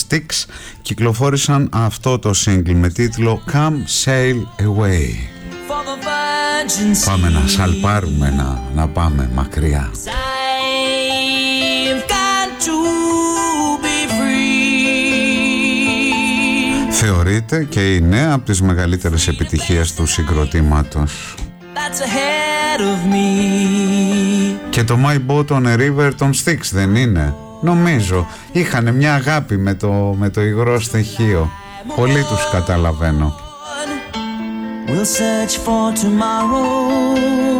Styx κυκλοφόρησαν αυτό το single με τίτλο Come Sail Away. Πάμε να σαλπάρουμε, να πάμε μακριά. Θεωρείται και είναι από τις μεγαλύτερες επιτυχίες του συγκροτήματος. Και το My Boat on a River των Styx δεν είναι? Νομίζω είχανε μια αγάπη με το υγρό στοιχείο. Πολύ τους καταλαβαίνω. We'll search for tomorrow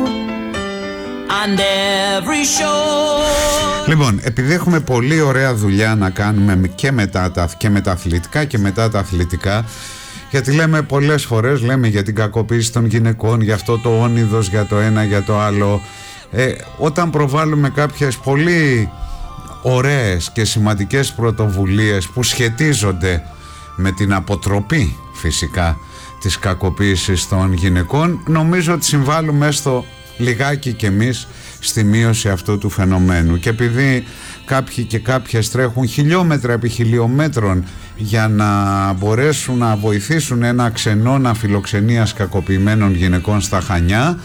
and every shore. Λοιπόν, επειδή έχουμε πολύ ωραία δουλειά να κάνουμε και με τα αθλητικά και μετά τα αθλητικά, γιατί λέμε πολλές φορές, λέμε για την κακοποίηση των γυναικών, για αυτό το όνειδος, για το ένα, για το άλλο, όταν προβάλλουμε κάποιες πολύ ωραίες και σημαντικές πρωτοβουλίες που σχετίζονται με την αποτροπή φυσικά της κακοποίησης των γυναικών, νομίζω ότι συμβάλλουμε έστω λιγάκι κι εμείς στη μείωση αυτού του φαινομένου. Και επειδή κάποιοι και κάποιες τρέχουν χιλιόμετρα επί χιλιόμετρων για να μπορέσουν να βοηθήσουν ένα ξενώνα φιλοξενίας κακοποιημένων γυναικών στα Χανιά,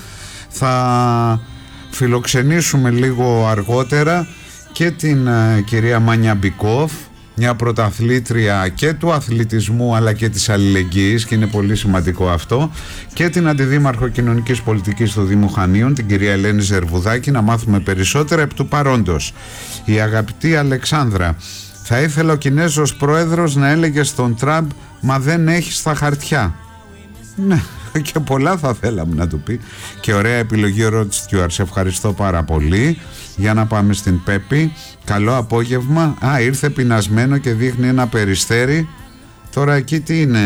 θα φιλοξενήσουμε λίγο αργότερα και την κυρία Μάνια Μπικόφ, μια πρωταθλήτρια και του αθλητισμού αλλά και της αλληλεγγύης, και είναι πολύ σημαντικό αυτό, και την αντιδήμαρχο κοινωνικής πολιτικής του Δήμου Χανίων, την κυρία Ελένη Ζερβουδάκη, να μάθουμε περισσότερα επί του παρόντος. Η αγαπητή Αλεξάνδρα: θα ήθελα ο Κινέζος πρόεδρος να έλεγε στον Τραμπ «μα δεν έχεις τα χαρτιά». Ναι, και πολλά θα θέλαμε να του πει. Και ωραία επιλογή ο Ροντ Στιούαρτ, σε ευχαριστώ πάρα πολύ. Για να πάμε στην Πέπη. Καλό απόγευμα. Ήρθε πεινασμένο και δείχνει ένα περιστέρι. Τώρα εκεί τι είναι,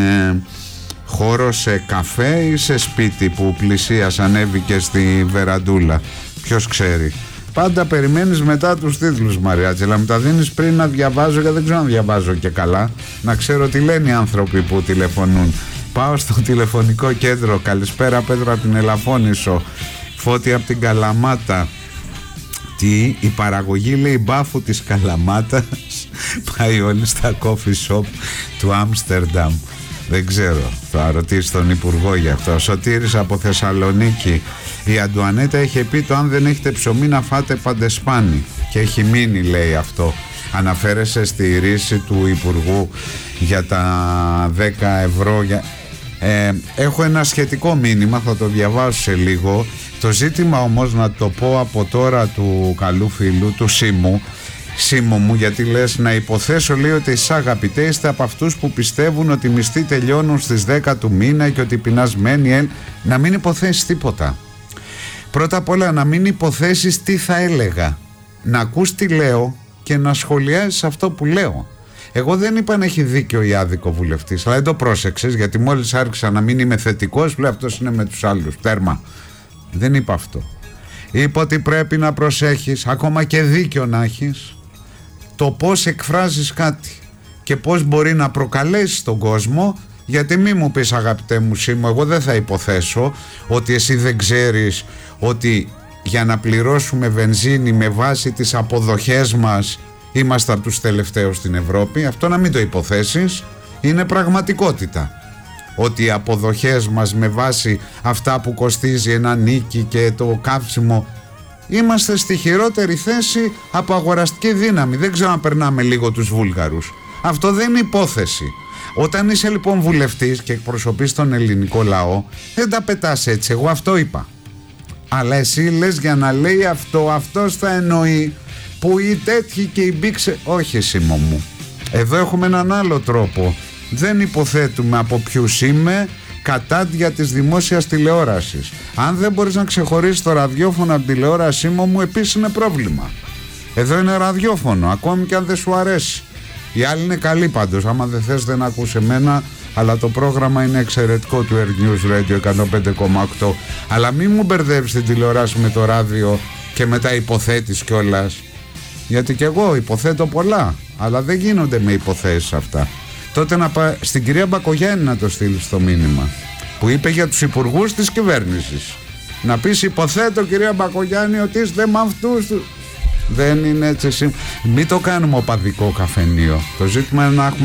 χώρο σε καφέ ή σε σπίτι που πλησίας ανέβηκε στη βεραντούλα? Ποιος ξέρει. Πάντα περιμένεις μετά τους τίτλους, Μαριάτζελα. Μου τα δίνεις πριν να διαβάζω, γιατί δεν ξέρω να διαβάζω και καλά. Να ξέρω τι λένε οι άνθρωποι που τηλεφωνούν. Πάω στο τηλεφωνικό κέντρο. Καλησπέρα Πέτρο από την Ελαφώνησο. Φώτη από την Καλαμάτα. Τι, η παραγωγή λέει μπάφου της Καλαμάτας πάει όλοι στα coffee shop του Άμστερνταμ. Δεν ξέρω, θα ρωτήσει τον Υπουργό γι' αυτό. Σωτήρης από Θεσσαλονίκη. Η Αντουανέτα είχε πει το αν δεν έχετε ψωμί να φάτε παντεσπάνι, και έχει μείνει, λέει, αυτό. Αναφέρεσαι στη ρίση του Υπουργού για τα 10 ευρώ έχω ένα σχετικό μήνυμα, θα το διαβάσω σε λίγο. Το ζήτημα όμως, να το πω από τώρα, του καλού φίλου του Σίμου μου, γιατί λες να υποθέσω, λέει, ότι εσείς αγαπητέ είστε από αυτούς που πιστεύουν ότι οι μισθοί τελειώνουν στις 10 του μήνα και ότι οι πεινασμένοι να μην υποθέσεις τίποτα. Πρώτα απ' όλα να μην υποθέσεις τι θα έλεγα, να ακούς τι λέω και να σχολιάζεις αυτό που λέω. Εγώ δεν είπα να έχει δίκιο η άδικο βουλευτής, αλλά δεν το πρόσεξες, γιατί μόλις άρχισα να μην είμαι θετικός, λέω αυτός είναι με τους άλλους, τέρμα. Δεν είπα αυτό. Είπα ότι πρέπει να προσέχεις, ακόμα και δίκιο να έχεις, το πώς εκφράζεις κάτι και πώς μπορεί να προκαλέσεις τον κόσμο. Γιατί μη μου πεις, αγαπητέ μου Σίμω, εγώ δεν θα υποθέσω ότι εσύ δεν ξέρεις ότι για να πληρώσουμε βενζίνη με βάση τις αποδοχές μας είμαστε από τους τελευταίους στην Ευρώπη. Αυτό να μην το υποθέσεις, είναι πραγματικότητα. Ότι οι αποδοχές μας με βάση αυτά που κοστίζει ένα νίκη και το καύσιμο, είμαστε στη χειρότερη θέση από αγοραστική δύναμη. Δεν ξέρω αν περνάμε λίγο τους Βούλγαρους. Αυτό δεν είναι υπόθεση. Όταν είσαι λοιπόν βουλευτής και εκπροσωπείς τον ελληνικό λαό, δεν τα πετάς έτσι, εγώ αυτό είπα. Αλλά εσύ λες για να λέει αυτό, αυτός θα εννοεί, που οι τέτοιοι και οι μπήξε. Όχι, Σίμω μου, εδώ έχουμε έναν άλλο τρόπο. Δεν υποθέτουμε από ποιους είμαι, κατάντια της δημόσιας τηλεόρασης. Αν δεν μπορείς να ξεχωρίσεις το ραδιόφωνο από τηλεόραση, Σίμω μου, επίσης είναι πρόβλημα. Εδώ είναι ραδιόφωνο, ακόμη και αν δεν σου αρέσει. Οι άλλοι είναι καλοί πάντως, άμα δεν θες δεν ακούς εμένα, αλλά το πρόγραμμα είναι εξαιρετικό του Air News Radio 105,8. Αλλά μην μου μπερδεύεις την τηλεόραση με το ράδιο και μετά υποθέτεις κιόλας. Γιατί κι εγώ υποθέτω πολλά, αλλά δεν γίνονται με υποθέσεις αυτά. Τότε να πάει στην κυρία Μπακογιάννη να το στείλεις το μήνυμα που είπε για τους υπουργούς της κυβέρνησης. Να πεις, υποθέτω κυρία Μπακογιάννη ότι είστε με αυτούς. Δεν είναι έτσι. Μην το κάνουμε οπαδικό καφενείο. Το ζήτημα είναι να έχουμε